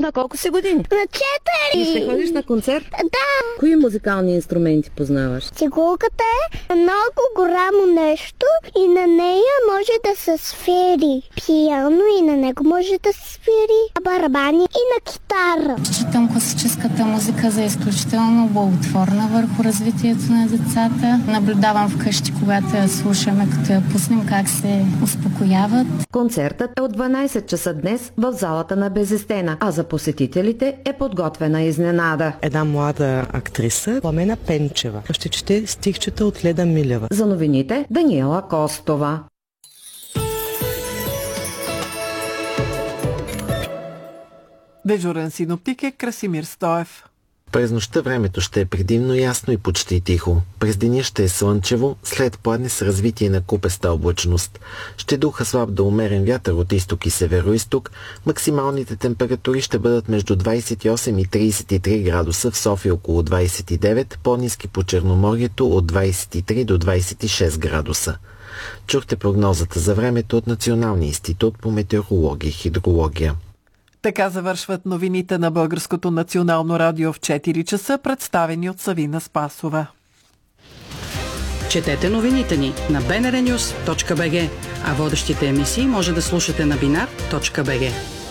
на колко си години? На 4. И ще ходиш на концерт? Да. Кои музикални инструменти познаваш? Цигулката е много голямо нещо и на нея може да се свири пиано и на него може да се свири барабани и на китара. Считам класическата музика за изключително благотворна върху развитието на децата. Наблюдавам вкъщи, когато я слушаме, като я пуснем, как се успокояват. Концертът е от 12 часа днес в залата на Безестена, а за посетителите е подготвена изненада. Една млада актриса, Пламена Пенчева, ще чете стихчета от Леда Милева. За новините Даниела Костова. Дежурен синоптик е Красимир Стоев. През нощта времето ще е предимно ясно и почти тихо. През деня ще е слънчево, след пладне с развитие на купеста облачност. Ще духа слаб до умерен вятър от изток и североизток. Максималните температури ще бъдат между 28 и 33 градуса, в София около 29, по-ниски по Черноморието от 23 до 26 градуса. Чухте прогнозата за времето от Националния институт по метеорология и хидрология. Така завършват новините на Българското национално радио в 4 часа, представени от Савина Спасова. Четете новините ни на bnrnews.bg, а водещите емисии може да слушате на binar.bg.